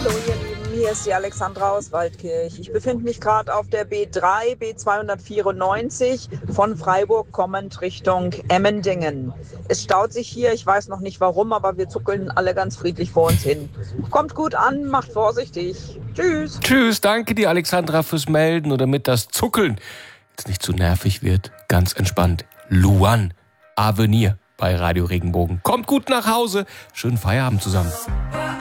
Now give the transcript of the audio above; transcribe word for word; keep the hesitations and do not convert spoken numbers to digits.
Hallo ihr Lieben, hier ist die Alexandra aus Waldkirch. Ich befinde mich gerade auf der B drei, B zweihundertvierundneunzig von Freiburg kommend Richtung Emmendingen. Es staut sich hier, ich weiß noch nicht warum, aber wir zuckeln alle ganz friedlich vor uns hin. Kommt gut an, macht vorsichtig. Tschüss. Tschüss, danke dir Alexandra fürs Melden. Und damit das Zuckeln jetzt nicht zu nervig wird, ganz entspannt. Luan Avenir bei Radio Regenbogen. Kommt gut nach Hause, schönen Feierabend zusammen.